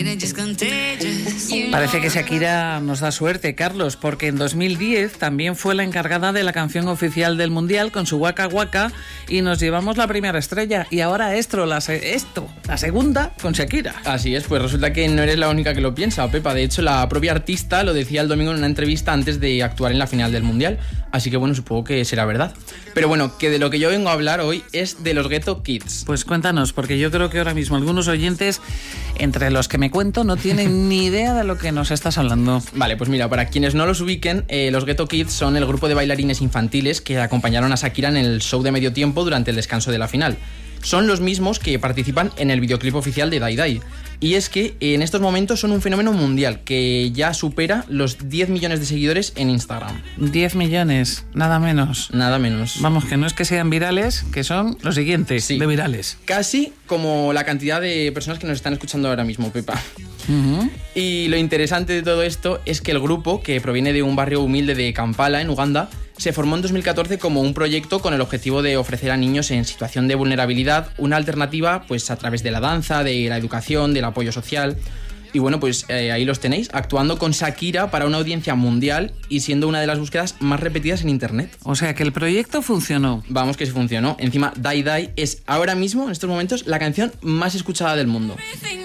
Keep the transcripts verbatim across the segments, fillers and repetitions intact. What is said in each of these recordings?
Parece que Shakira nos da suerte, Carlos, porque en dos mil diez también fue la encargada de la canción oficial del Mundial con su Waka Waka y nos llevamos la primera estrella. Y ahora esto, la, se- esto, la segunda con Shakira. Así es, pues resulta que no eres la única que lo piensa, Pepa. De hecho, la propia artista lo decía el domingo en una entrevista antes de actuar en la final del Mundial. Así que bueno, supongo que será verdad. Pero bueno, que de lo que yo vengo a hablar hoy es de los Ghetto Kids. Pues cuéntanos, porque yo creo que ahora mismo algunos oyentes, entre los que me cuento, no tienen ni idea de lo que nos estás hablando. Vale, pues mira, para quienes no los ubiquen, eh, los Ghetto Kids son el grupo de bailarines infantiles que acompañaron a Shakira en el show de medio tiempo durante el descanso de la final. Son los mismos que participan en el videoclip oficial de Die Die. Y es que en estos momentos son un fenómeno mundial que ya supera los diez millones de seguidores en Instagram. diez millones, nada menos. Nada menos. Vamos, que no es que sean virales, que son los siguientes Sí. de virales. Casi como la cantidad de personas que nos están escuchando ahora mismo, Pepa. Uh-huh. Y lo interesante de todo esto es que el grupo, que proviene de un barrio humilde de Kampala, en Uganda, se formó en dos mil catorce como un proyecto con el objetivo de ofrecer a niños en situación de vulnerabilidad una alternativa, pues a través de la danza, de la educación, del apoyo social. Y bueno, pues eh, ahí los tenéis, actuando con Shakira para una audiencia mundial y siendo una de las búsquedas más repetidas en internet. O sea que el proyecto funcionó. Vamos que sí funcionó. Encima, Die Die es ahora mismo, en estos momentos, la canción más escuchada del mundo.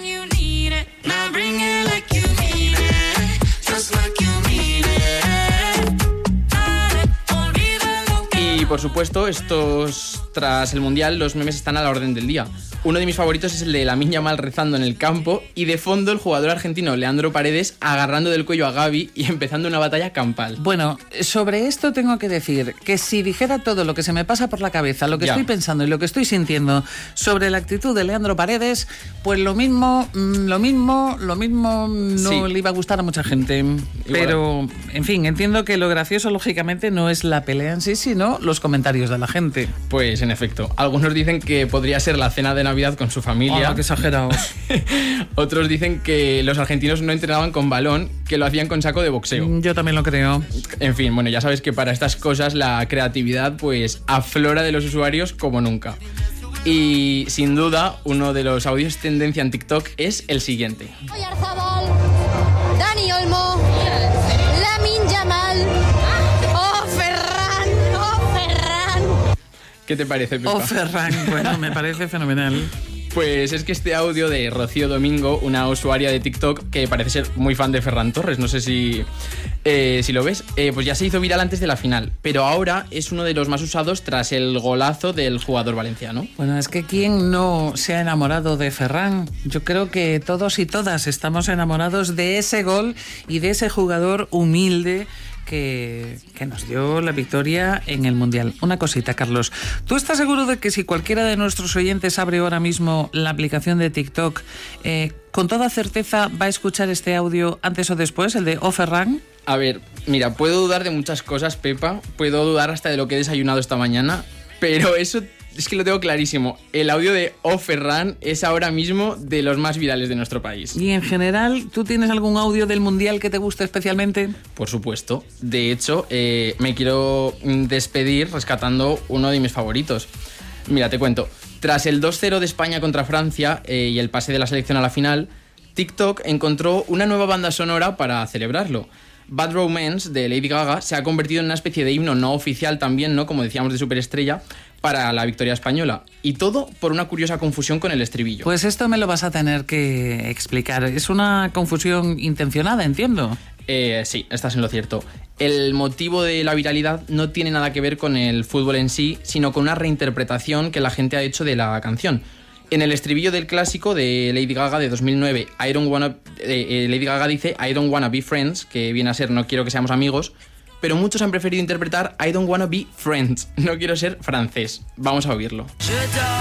Y por supuesto, estos tras el Mundial, los memes están a la orden del día. Uno de mis favoritos es el de Lamine Yamal rezando en el campo y de fondo el jugador argentino Leandro Paredes agarrando del cuello a Gavi y empezando una batalla campal. Bueno, sobre esto tengo que decir que si dijera todo lo que se me pasa por la cabeza, lo que Ya. estoy pensando y lo que estoy sintiendo sobre la actitud de Leandro Paredes, pues lo mismo, mm, lo mismo, lo mismo no Sí. le iba a gustar a mucha gente. Pero, en fin, entiendo que lo gracioso, lógicamente, no es la pelea en sí, sino los comentarios de la gente. Pues en efecto, algunos dicen que podría ser la cena de Navidad con su familia. ¡Hala, qué exagerados! Otros dicen que los argentinos no entrenaban con balón, que lo hacían con saco de boxeo. Yo también lo creo. En fin, bueno, ya sabes que para estas cosas la creatividad pues aflora de los usuarios como nunca. Y sin duda, uno de los audios tendencia en TikTok es el siguiente. Oyarzabal, Dani Olmo, Lamine Yamal, oh Ferran, oh Ferran. ¿Qué te parece, Pepa? Oh, Ferran, bueno, me parece fenomenal. Pues es que este audio de Rocío Domingo, una usuaria de TikTok que parece ser muy fan de Ferran Torres, no sé si, eh, si lo ves, eh, pues ya se hizo viral antes de la final, pero ahora es uno de los más usados tras el golazo del jugador valenciano. Bueno, es que ¿quién no se ha enamorado de Ferran? Yo creo que todos y todas estamos enamorados de ese gol y de ese jugador humilde que, que nos dio la victoria en el Mundial. Una cosita, Carlos. ¿Tú estás seguro de que si cualquiera de nuestros oyentes abre ahora mismo la aplicación de TikTok, eh, con toda certeza va a escuchar este audio antes o después, el de Oh Ferran? A ver, mira, puedo dudar de muchas cosas, Pepa, puedo dudar hasta de lo que he desayunado esta mañana, pero eso es que lo tengo clarísimo. El audio de Oh Ferran es ahora mismo de los más virales de nuestro país. Y en general, ¿tú tienes algún audio del Mundial que te guste especialmente? Por supuesto. De hecho, eh, me quiero despedir rescatando uno de mis favoritos. Mira, te cuento. Tras el dos cero de España contra Francia eh, y el pase de la selección a la final, TikTok encontró una nueva banda sonora para celebrarlo. Bad Romance, de Lady Gaga, se ha convertido en una especie de himno no oficial también, ¿no? Como decíamos, de superestrella, para la victoria española. Y todo por una curiosa confusión con el estribillo. Pues esto me lo vas a tener que explicar. Es una confusión intencionada, entiendo. Eh, sí, estás en lo cierto. El motivo de la viralidad no tiene nada que ver con el fútbol en sí, sino con una reinterpretación que la gente ha hecho de la canción. En el estribillo del clásico de Lady Gaga de dos mil nueve, I don't wanna, eh, eh, Lady Gaga dice I don't wanna be friends, que viene a ser no quiero que seamos amigos, pero muchos han preferido interpretar I don't wanna be friends, no quiero ser francés. Vamos a oírlo.